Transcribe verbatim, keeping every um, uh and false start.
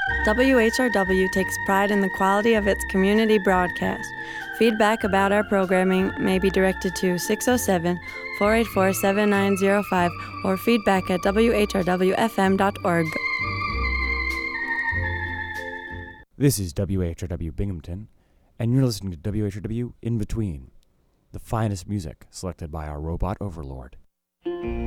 W H R W takes pride in the quality of its community broadcast. Feedback about our programming may be directed to six oh seven, four eight four, seven nine oh five or feedback at w h r w f m dot org. This is W H R W Binghamton, and you're listening to W H R W In Between, the finest music selected by our robot overlord.